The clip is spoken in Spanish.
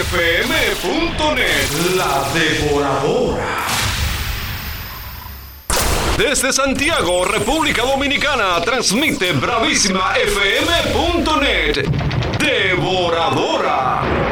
bravísimafm.net, la devoradora. Desde Santiago, República Dominicana, transmite bravísimafm.net, devoradora.